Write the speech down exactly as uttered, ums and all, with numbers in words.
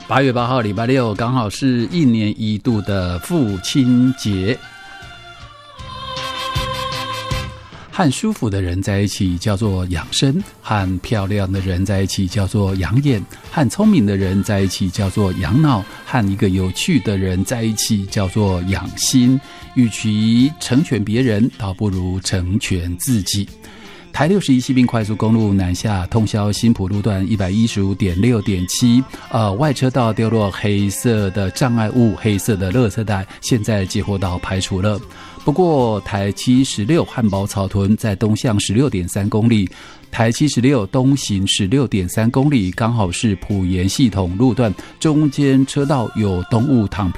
八月八号礼拜六，刚好是一年一度的父亲节。和舒服的人在一起叫做养生，和漂亮的人在一起叫做养眼，和聪明的人在一起叫做养脑，和一个有趣的人在一起叫做养心。与其成全别人，倒不如成全自己。台六十一西滨快速公路南下通霄新埔路段 一百一十五点六点七， 呃，外车道丢落黑色的障碍物，黑色的垃圾袋，现在接货道排除了。不过台七十六汉堡草屯在东向 十六点三公里，台七十六东行 十六点三公里，刚好是埔盐系统路段中间车道有动物躺平